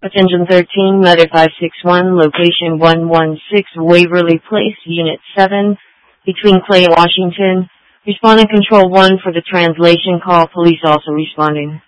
Attention 13, Mother 561, location 116 Waverly Place, Unit 7, between Clay and Washington. Responding Control 1 for the translation call, police also responding.